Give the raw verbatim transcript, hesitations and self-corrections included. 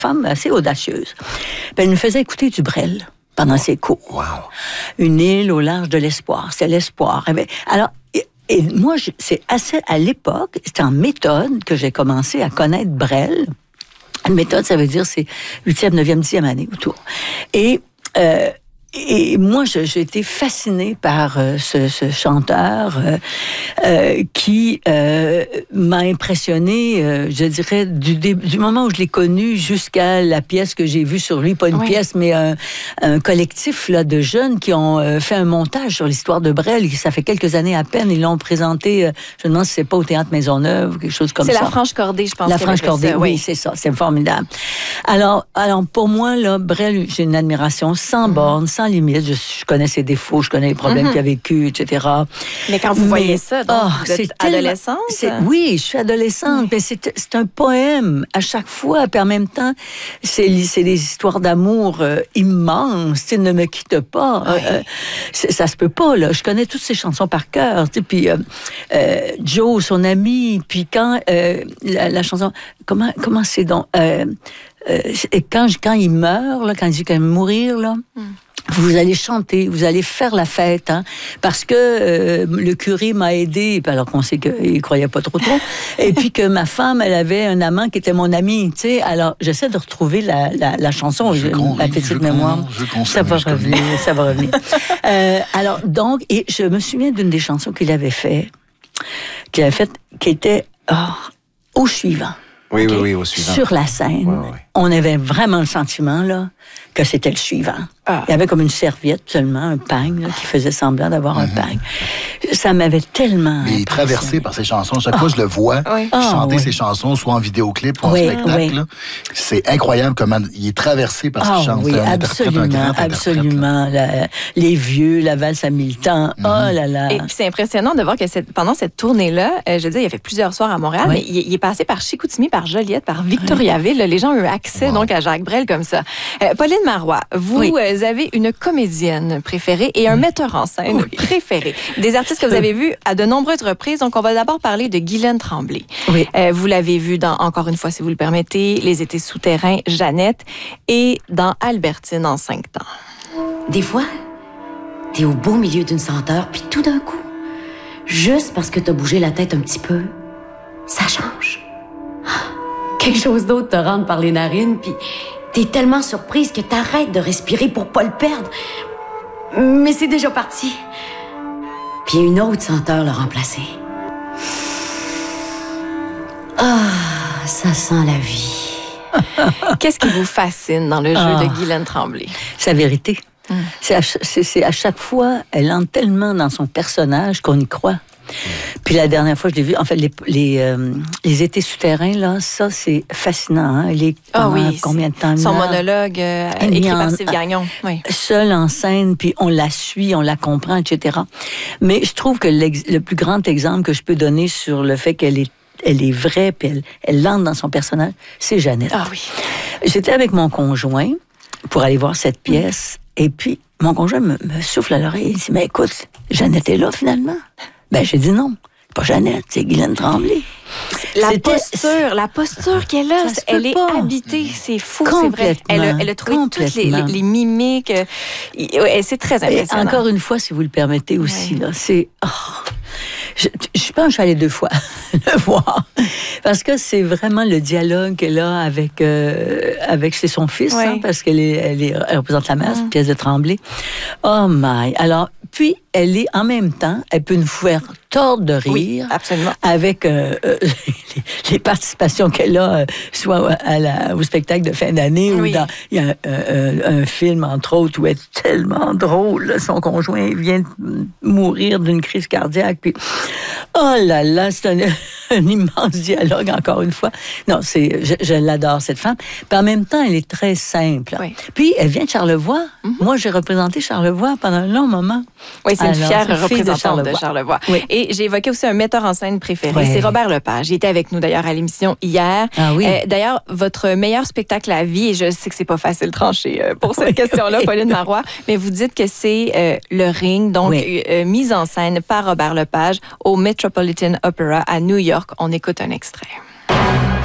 femme assez audacieuse. Puis elle nous faisait écouter du Brel pendant ses cours. Wow. Une île au large de l'espoir. C'est l'espoir. Alors, et, et moi, je, c'est assez à l'époque, c'était en méthode que j'ai commencé à connaître Brel. Une méthode, ça veut dire c'est huitième, neuvième, dixième année autour. Et euh, Et moi, je, j'ai été fascinée par euh, ce, ce chanteur euh, euh, qui euh, m'a impressionnée, euh, je dirais, du, début, du moment où je l'ai connu jusqu'à la pièce que j'ai vue sur lui. Pas une oui. pièce, mais un, un collectif là, de jeunes qui ont euh, fait un montage sur l'histoire de Brel. Ça fait quelques années à peine. Ils l'ont présenté, euh, je me demande si c'est pas au Théâtre Maisonneuve ou quelque chose comme c'est ça. C'est la Franche Cordée, je pense. La Franche Cordée, ça, oui, oui, c'est ça. C'est formidable. Alors, alors pour moi, là, Brel, j'ai une admiration sans mm. borne, sans limite. Je, je connais ses défauts, je connais les problèmes mm-hmm. qu'il a vécu, et cetera. Mais quand vous Mais, voyez ça, donc, oh, vous êtes adolescente? C'est, oui, je suis adolescente, oui. mais c'est, c'est un poème à chaque fois. Puis en même temps, c'est, c'est des histoires d'amour euh, immenses. Tu sais, ne me quitte pas. Oui. Euh, ça se peut pas, là. Je connais toutes ces chansons par cœur. Tu sais, puis euh, euh, Joe, son ami, puis quand euh, la, la chanson... Comment, comment c'est donc... Euh, euh, quand, quand il meurt, là, quand il dit qu'il va mourir, là... Mm. Vous allez chanter, vous allez faire la fête, hein, parce que euh, le curé m'a aidé, alors qu'on sait qu'il ne croyait pas trop trop, et puis que ma femme, elle avait un amant qui était mon ami, tu sais. Alors, j'essaie de retrouver la, la, la chanson, je ma petite je mémoire. Je ça va revenir, ça va revenir. euh, alors, donc, et je me souviens d'une des chansons qu'il avait fait, qu'il avait faite, qui était oh, au suivant. Oui, okay? oui, oui, au suivant. Sur la scène, oui, oui. on avait vraiment le sentiment là, que c'était le suivant. Ah. Il y avait comme une serviette seulement, un pagne, là, qui faisait semblant d'avoir mm-hmm. un pagne. Ça m'avait tellement... Mais il est traversé par ses chansons. Chaque oh. fois que je le vois oui. chanter oh, oui. ses chansons, soit en vidéoclip ou en oui, spectacle, oui. là, c'est incroyable comment il est traversé par ce oh, qu'il chante. Oui, absolument, un grand absolument. La, les vieux, la valse à mille temps, mm-hmm. oh là là. Et puis c'est impressionnant de voir que cette, pendant cette tournée-là, euh, je veux dire, il a fait plusieurs soirs à Montréal, oui. mais il, il est passé par Chicoutimi, par Joliette, par Victoriaville. Oui. Les gens ont eu accès wow. donc à Jacques Brel comme ça. Euh, Pauline Marois, vous oui. euh, avez une comédienne préférée et un oui. metteur en scène oui. préféré. Des artistes que vous avez vus à de nombreuses reprises. Donc, on va d'abord parler de Guylaine Tremblay. Oui. Euh, vous l'avez vue dans, encore une fois, si vous le permettez, Les Étés souterrains, Jeannette, et dans Albertine en cinq temps. Des fois, t'es au beau milieu d'une senteur, puis tout d'un coup, juste parce que t'as bougé la tête un petit peu, ça change. Quelque chose d'autre te rentre par les narines, puis t'es tellement surprise que t'arrêtes de respirer pour pas le perdre. Mais c'est déjà parti. Puis une autre senteur l'a remplacé. Ah, ça sent la vie. Qu'est-ce qui vous fascine dans le jeu ah, de Guylaine Tremblay? Sa vérité. Hum. C'est, à, c'est, c'est à chaque fois, elle entre tellement dans son personnage qu'on y croit. Puis la dernière fois, je l'ai vu, en fait, les, les, euh, les étés souterrains, là, ça, c'est fascinant. Hein? Les, ah oui, combien de temps? Son monologue euh, écrit en, par Steve Gagnon. Oui. Seule en scène, puis on la suit, on la comprend, et cetera. Mais je trouve que le plus grand exemple que je peux donner sur le fait qu'elle est elle est vraie, puis elle, elle entre dans son personnage, c'est Jeannette. Ah oui. J'étais avec mon conjoint pour aller voir cette pièce, mmh. et puis mon conjoint me, me souffle à l'oreille, il dit, mais écoute, Jeannette est là, finalement. Ben, j'ai dit non. Pas Jeannette, c'est Guylaine Tremblay. La C'était... posture, la posture qu'elle a, elle est pas. habitée, c'est fou, c'est vrai. Elle a, elle a trouvé toutes les, les, les mimiques. Et c'est très impressionnant. Et encore une fois, si vous le permettez aussi, ouais. là, c'est... Oh, je, je pense que je suis allée deux fois le voir. Parce que c'est vraiment le dialogue qu'elle a avec, euh, avec c'est son fils, ouais. hein, parce qu'elle est, elle est, elle représente la mère, mm. c'est une pièce de Tremblay. Oh my! Alors, puis, elle est en même temps, elle peut nous faire tordre de rire. Oui, absolument. Avec euh, euh, les, les participations qu'elle a, euh, soit à la, au spectacle de fin d'année, oui. ou dans, il y a un, un, un film, entre autres, où elle est tellement drôle. Là, son conjoint vient de mourir d'une crise cardiaque. Puis, oh là là, c'est un, un immense dialogue, encore une fois. Non, c'est, je, je l'adore, cette femme. Puis en même temps, elle est très simple. Oui. Puis, elle vient de Charlevoix. Mm-hmm. Moi, j'ai représenté Charlevoix pendant un long moment. Oui, c'est une Alors, fière représentante de Charlevoix. De Charlevoix. Oui. Et j'ai évoqué aussi un metteur en scène préféré, oui. c'est Robert Lepage. Il était avec nous d'ailleurs à l'émission hier. Ah oui. Euh, d'ailleurs, votre meilleur spectacle à vie, et je sais que c'est pas facile de trancher euh, pour cette oui, question-là, oui. Pauline Marois, mais vous dites que c'est euh, Le Ring, donc oui. euh, mise en scène par Robert Lepage au Metropolitan Opera à New York. On écoute un extrait.